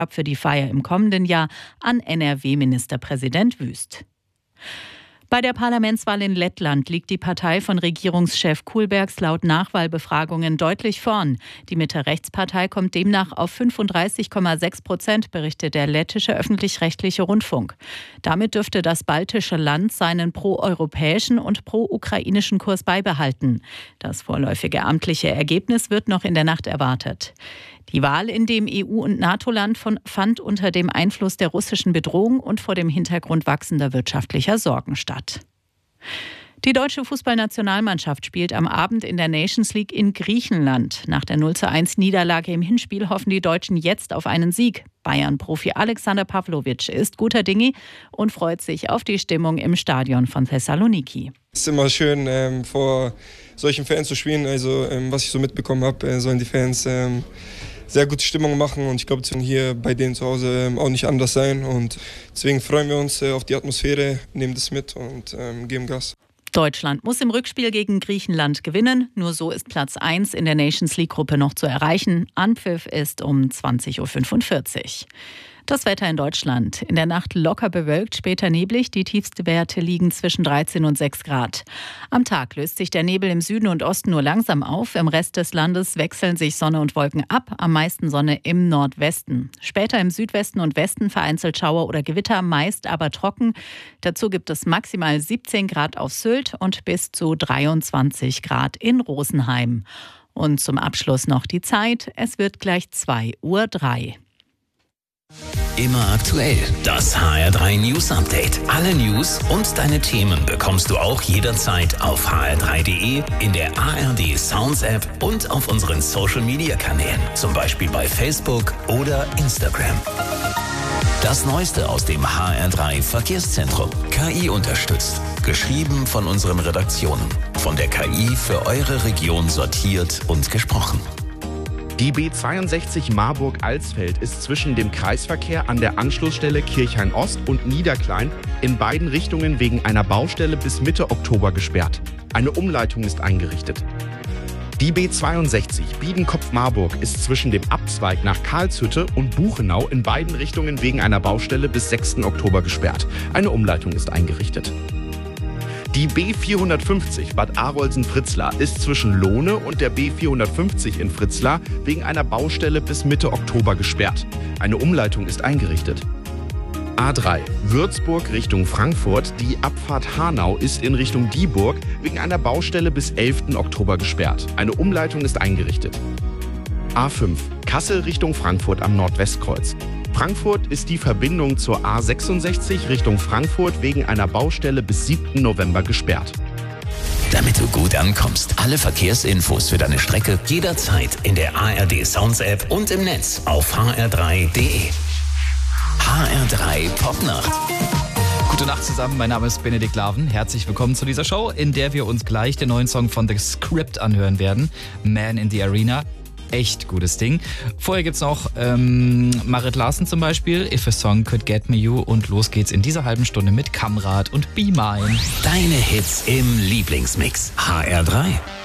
für die Feier im kommenden Jahr an NRW-Ministerpräsident Wüst. Bei der Parlamentswahl in Lettland liegt die Partei von Regierungschef Kullbergs laut Nachwahlbefragungen deutlich vorn. Die Mitte-Rechts-Partei kommt demnach auf 35,6%, berichtet der lettische öffentlich-rechtliche Rundfunk. Damit dürfte das baltische Land seinen pro-europäischen und pro-ukrainischen Kurs beibehalten. Das vorläufige amtliche Ergebnis wird noch in der Nacht erwartet. Die Wahl in dem EU- und NATO-Land fand unter dem Einfluss der russischen Bedrohung und vor dem Hintergrund wachsender wirtschaftlicher Sorgen statt. Die deutsche Fußballnationalmannschaft spielt am Abend in der Nations League in Griechenland. Nach der 0:1 im Hinspiel hoffen die Deutschen jetzt auf einen Sieg. Bayern-Profi Alexander Pavlovic ist guter Dinge und freut sich auf die Stimmung im Stadion von Thessaloniki. Es ist immer schön, vor solchen Fans zu spielen. Also, was ich so mitbekommen habe, sollen die Fans sehr gute Stimmung machen und ich glaube, es wird hier bei denen zu Hause auch nicht anders sein und deswegen freuen wir uns auf die Atmosphäre, nehmen das mit und geben Gas. Deutschland muss im Rückspiel gegen Griechenland gewinnen. Nur so ist Platz 1 in der Nations League-Gruppe noch zu erreichen. Anpfiff ist um 20:45 Uhr. Das Wetter in Deutschland. In der Nacht locker bewölkt, später neblig. Die Tiefstwerte liegen zwischen 13 und 6 Grad. Am Tag löst sich der Nebel im Süden und Osten nur langsam auf. Im Rest des Landes wechseln sich Sonne und Wolken ab. Am meisten Sonne im Nordwesten. Später im Südwesten und Westen vereinzelt Schauer oder Gewitter, meist aber trocken. Dazu gibt es maximal 17 Grad auf Sylt und bis zu 23 Grad in Rosenheim. Und zum Abschluss noch die Zeit. Es wird gleich 2:03 Uhr. Immer aktuell. Das HR3 News Update. Alle News und deine Themen bekommst du auch jederzeit auf hr3.de, in der ARD Sounds App und auf unseren Social Media Kanälen, zum Beispiel bei Facebook oder Instagram. Das Neueste aus dem HR3 Verkehrszentrum. KI unterstützt. Geschrieben von unseren Redaktionen. Von der KI für eure Region sortiert und gesprochen. Die B62 Marburg-Alsfeld ist zwischen dem Kreisverkehr an der Anschlussstelle Kirchhain-Ost und Niederklein in beiden Richtungen wegen einer Baustelle bis Mitte Oktober gesperrt. Eine Umleitung ist eingerichtet. Die B62 Biedenkopf-Marburg ist zwischen dem Abzweig nach Karlshütte und Buchenau in beiden Richtungen wegen einer Baustelle bis 6. Oktober gesperrt. Eine Umleitung ist eingerichtet. Die B450 Bad Arolsen-Fritzlar ist zwischen Lohne und der B450 in Fritzlar wegen einer Baustelle bis Mitte Oktober gesperrt. Eine Umleitung ist eingerichtet. A3 Würzburg Richtung Frankfurt. Die Abfahrt Hanau ist in Richtung Dieburg wegen einer Baustelle bis 11. Oktober gesperrt. Eine Umleitung ist eingerichtet. A5 Kassel Richtung Frankfurt am Nordwestkreuz. Frankfurt ist die Verbindung zur A66 Richtung Frankfurt wegen einer Baustelle bis 7. November gesperrt. Damit du gut ankommst, alle Verkehrsinfos für deine Strecke jederzeit in der ARD Sounds App und im Netz auf hr3.de. HR3 Popnacht. Gute Nacht zusammen, mein Name ist Benedikt Laven. Herzlich willkommen zu dieser Show, in der wir uns gleich den neuen Song von The Script anhören werden. Man in the Arena. Echt gutes Ding. Vorher gibt's noch Marit Larsen zum Beispiel, If a Song Could Get Me You, und los geht's in dieser halben Stunde mit Kamrat und Be Mine. Deine Hits im Lieblingsmix. HR3.